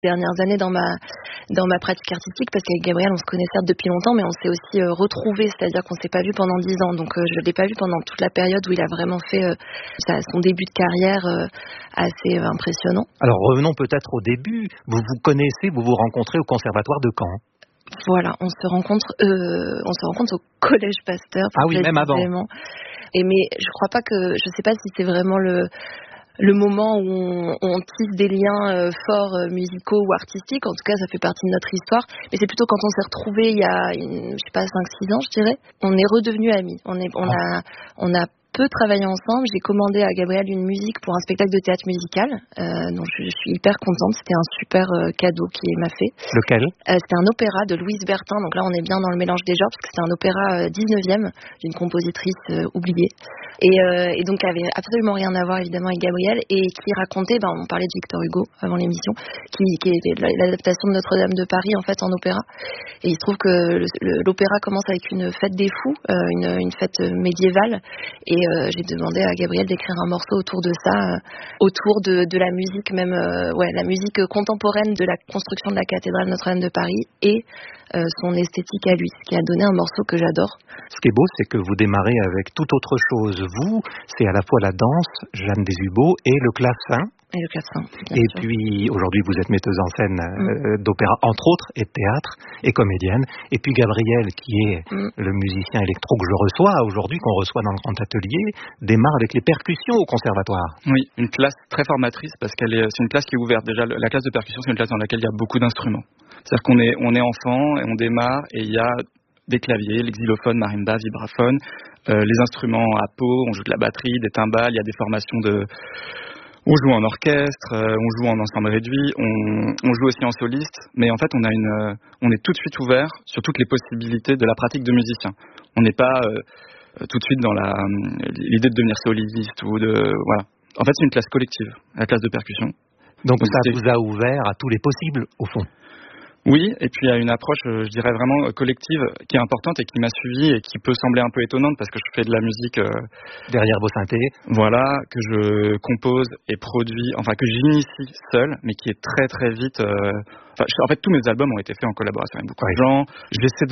dernières années dans ma pratique artistique, parce qu'avec Gabriel, on se connaît certes depuis longtemps, mais on s'est aussi retrouvés, c'est-à-dire qu'on s'est pas vu pendant 10 ans. Donc je l'ai pas vu pendant toute la période où il a vraiment fait son début de carrière assez impressionnant. Alors revenons peut-être au début. Vous vous connaissez, vous vous rencontrez au conservatoire de Caen. Voilà, on se rencontre au Collège Pasteur. Ah oui, même avant. Mais je crois pas que, je sais pas si c'est vraiment le moment où on tisse des liens forts musicaux ou artistiques. En tout cas, ça fait partie de notre histoire. Mais c'est plutôt quand on s'est retrouvés il y a, 5-6 ans, je dirais. On est redevenus amis. On a peu travaillé ensemble. J'ai commandé à Gabriel une musique pour un spectacle de théâtre musical. Donc je suis hyper contente. C'était un super cadeau qu'il m'a fait. Lequel ? C'était un opéra de Louise Bertin. Donc là, on est bien dans le mélange des genres, parce que c'était un opéra 19e d'une compositrice oubliée. Et donc, qui avait absolument rien à voir, évidemment, avec Gabriel, et qui racontait, on parlait de Victor Hugo avant l'émission, qui était l'adaptation de Notre-Dame de Paris, en fait, en opéra. Et il se trouve que l'opéra commence avec une fête des fous, une fête médiévale, et j'ai demandé à Gabriel d'écrire un morceau autour de ça, autour de la musique même, la musique contemporaine de la construction de la cathédrale Notre-Dame de Paris, et son esthétique à lui, ce qui a donné un morceau que j'adore. Ce qui est beau, c'est que vous démarrez avec toute autre chose. Vous, c'est à la fois la danse, Jeanne Deshubos, et le clavecin. Et le clavecin, bien et sûr. Puis, aujourd'hui, vous êtes metteuse en scène d'opéra, entre autres, et de théâtre, et comédienne. Et puis, Gabriel, qui est le musicien électro que je reçois aujourd'hui, qu'on reçoit dans le grand atelier, démarre avec les percussions au conservatoire. Oui, une classe très formatrice, parce c'est une classe qui est ouverte. Déjà, la classe de percussion, c'est une classe dans laquelle il y a beaucoup d'instruments. C'est-à-dire qu'on est enfant, et on démarre, et il y a des claviers, les xylophones, marimba, vibraphone, les instruments à peau, on joue de la batterie, des timbales, il y a des formations on joue en orchestre, on joue en ensemble réduit, on joue aussi en soliste, mais en fait on est tout de suite ouvert sur toutes les possibilités de la pratique de musicien. On n'est pas tout de suite dans l'idée de devenir soliste ou voilà. En fait, c'est une classe collective, la classe de percussion. Donc ça vous a ouvert à tous les possibles, au fond. Oui, et puis il y a une approche, je dirais vraiment collective, qui est importante et qui m'a suivi et qui peut sembler un peu étonnante parce que je fais de la musique derrière vos synthés. Voilà, que je compose et produis, enfin que j'initie seul, mais qui est très très vite. En fait, tous mes albums ont été faits en collaboration avec beaucoup de gens. J'essaie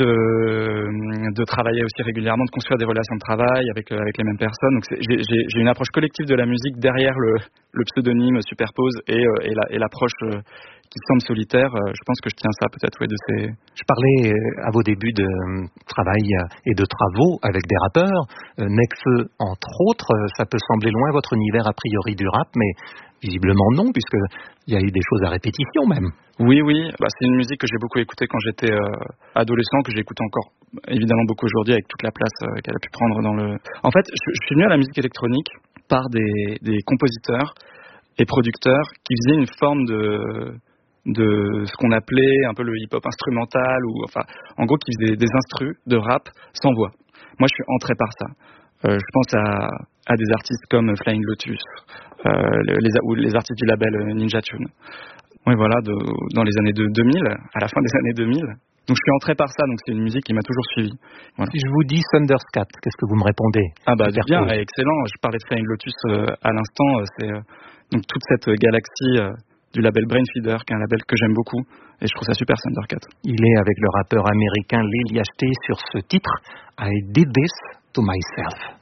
de travailler aussi régulièrement, de construire des relations de travail avec les mêmes personnes. Donc j'ai une approche collective de la musique derrière le pseudonyme superpose et l'approche qui semble solitaire. Je pense que je tiens ça peut-être de ces... Je parlais à vos débuts de travail et de travaux avec des rappeurs. Nekfeu, entre autres, ça peut sembler loin votre univers a priori du rap, mais visiblement non, puisqu'il y a eu des choses à répétition même. Oui, c'est une musique que j'ai beaucoup écoutée quand j'étais adolescent, que j'écoute encore évidemment beaucoup aujourd'hui avec toute la place qu'elle a pu prendre dans le... En fait, je suis venu à la musique électronique par des compositeurs et producteurs qui faisaient une forme de ce qu'on appelait un peu le hip-hop instrumental, ou enfin, en gros, qui faisaient des instrus de rap sans voix. Moi, je suis entré par ça. Je pense à des artistes comme Flying Lotus, ou les artistes du label Ninja Tune. Oui, voilà, dans les années 2000, à la fin des années 2000. Donc je suis entré par ça, donc c'est une musique qui m'a toujours suivi. Voilà. Si je vous dis Thunderscat, qu'est-ce que vous me répondez ? Bien, excellent. Je parlais de Flying Lotus à l'instant. C'est donc toute cette galaxie du label Brainfeeder, qui est un label que j'aime beaucoup, et je trouve ça super, Thundercat. Il est avec le rappeur américain Lil Yachty sur ce titre, I Did This to Myself.